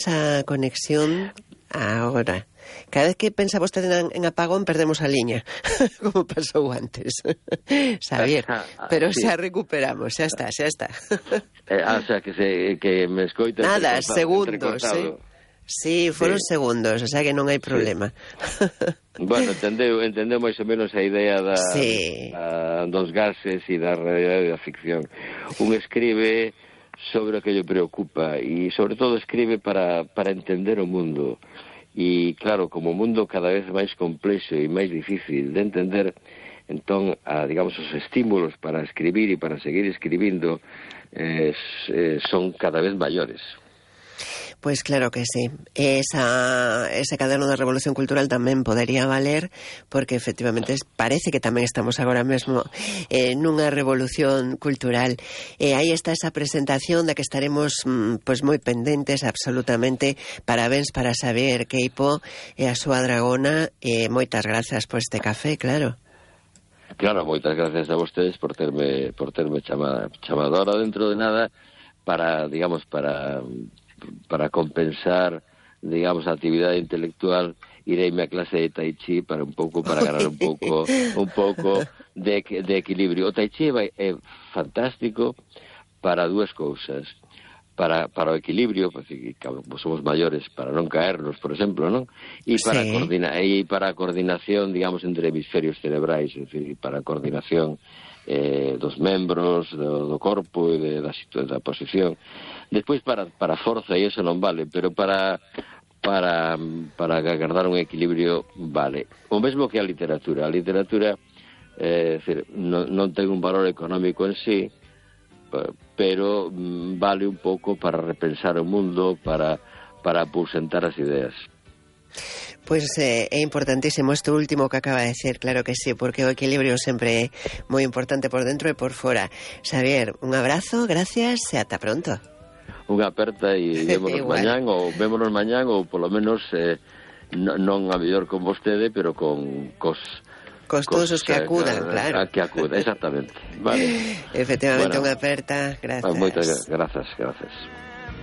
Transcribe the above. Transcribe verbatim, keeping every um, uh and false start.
a conexión agora. Cada vez que pensa vostede en, en apagón perdemos a liña, como pasou antes. Xavier, pero sí. xa recuperamos, xa está, xa está. Eh, ah, o sea, que, se, que me escoita nada, segundos, eh? Sí, foron sí. segundos, o sea que non hai problema. Sí. Bueno, entendeu, entendeu máis ou menos a idea da, sí. da, dos gases e da realidade da ficción. Un escribe sobre o que lle preocupa e sobre todo escribe para, para entender o mundo. E claro, como o mundo cada vez máis complexo e máis difícil de entender, entón, a, digamos, os estímulos para escribir e para seguir escribindo eh, son cada vez maiores. Pois claro que sí. Esa, ese caderno da Revolución Cultural tamén podería valer, porque efectivamente parece que tamén estamos agora mesmo eh, nunha revolución cultural. E aí está esa presentación da que estaremos mm, pois moi pendentes absolutamente. Parabéns para Xavier Queipo e a súa dragona, e moitas grazas por este café, claro. Claro, moitas gracias a vostedes por terme, por terme chamado, chamado ahora dentro de nada para, digamos, para... para compensar, digamos, a actividade intelectual, ireime a clase de Tai Chi para un pouco, para ganar un pouco un pouco de, de equilibrio. O Tai Chi é fantástico para dúas cousas. Para, para o equilibrio, porque somos maiores, para non caernos, por exemplo, non? E para, sí. coordina, e para a coordinación, digamos, entre hemisferios cerebrais, é dicir, para a coordinación eh, dos membros, do, do corpo e de, da, da posición. Despois para, para forza, e eso non vale, pero para, para, para agardar un equilibrio vale. O mesmo que a literatura. A literatura eh, decir, non, non ten un valor económico en sí, pero vale un pouco para repensar o mundo, para, para aposentar as ideas. Pois eh, é importantísimo isto último que acaba de decir, claro que sí, porque o equilibrio sempre é moi importante por dentro e por fora. Xavier, un abrazo, gracias e ata pronto. Unha aperta e vémonos mañán, ou vémonos mañán, ou polo menos eh, non a mellor con vostede, pero con cos... Cos todos os que acudan, a, claro. A que acudan, exactamente. Vale. Efectivamente, bueno, unha aperta, grazas. Moitas grazas, grazas.